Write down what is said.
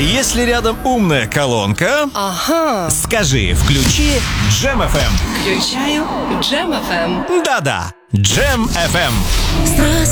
Если рядом умная колонка, Ага. скажи «включи Джем FM». Включаю Джем FM. Да-да, Джем FM. Здравствуй.